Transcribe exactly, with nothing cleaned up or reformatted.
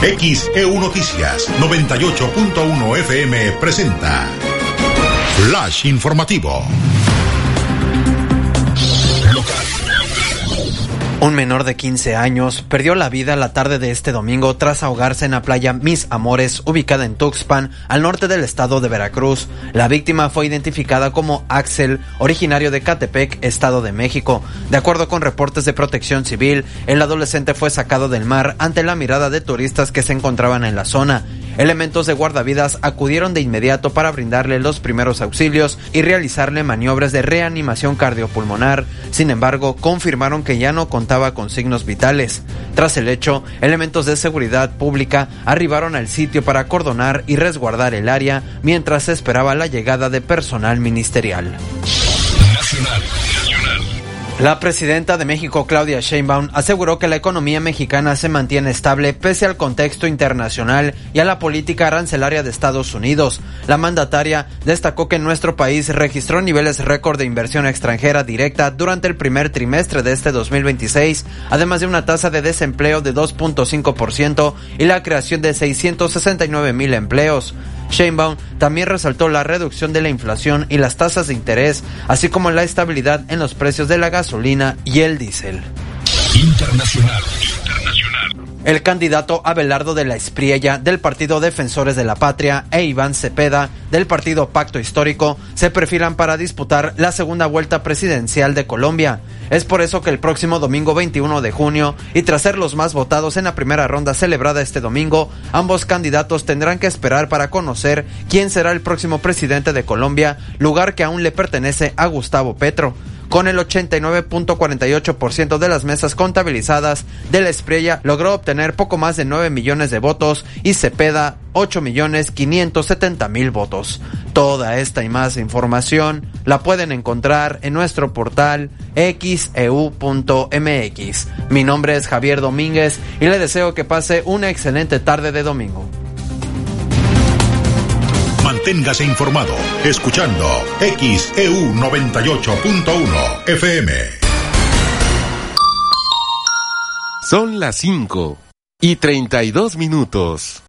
X E U Noticias noventa y ocho punto uno F M presenta Flash Informativo. Un menor de quince años perdió la vida la tarde de este domingo tras ahogarse en la playa Mis Amores, ubicada en Tuxpan, al norte del estado de Veracruz. La víctima fue identificada como Axel, originario de Catepec, Estado de México. De acuerdo con reportes de Protección Civil, el adolescente fue sacado del mar ante la mirada de turistas que se encontraban en la zona. Elementos de guardavidas acudieron de inmediato para brindarle los primeros auxilios y realizarle maniobras de reanimación cardiopulmonar. Sin embargo, confirmaron que ya no contaba con signos vitales. Tras el hecho, elementos de seguridad pública arribaron al sitio para acordonar y resguardar el área mientras se esperaba la llegada de personal ministerial. Nacional. La presidenta de México, Claudia Sheinbaum, aseguró que la economía mexicana se mantiene estable pese al contexto internacional y a la política arancelaria de Estados Unidos. La mandataria destacó que nuestro país registró niveles récord de inversión extranjera directa durante el primer trimestre de este dos mil veintiséis, además de una tasa de desempleo de dos punto cinco por ciento y la creación de seiscientos sesenta y nueve mil empleos. Sheinbaum también resaltó la reducción de la inflación y las tasas de interés, así como la estabilidad en los precios de la gasolina y el diésel. Internacional. Internacional. El candidato Abelardo de la Espriella del Partido Defensores de la Patria e Iván Cepeda del Partido Pacto Histórico se perfilan para disputar la segunda vuelta presidencial de Colombia. Es por eso que el próximo domingo veintiuno de junio, y tras ser los más votados en la primera ronda celebrada este domingo, ambos candidatos tendrán que esperar para conocer quién será el próximo presidente de Colombia, lugar que aún le pertenece a Gustavo Petro. Con el ochenta y nueve punto cuarenta y ocho por ciento de las mesas contabilizadas, de la Espriella logró obtener poco más de nueve millones de votos y Cepeda ocho millones quinientos setenta mil votos. Toda esta y más información la pueden encontrar en nuestro portal X E U punto M X. Mi nombre es Javier Domínguez y le deseo que pase una excelente tarde de domingo. Manténgase informado escuchando X E U noventa y ocho punto uno F M. Son las cinco y treinta y dos minutos.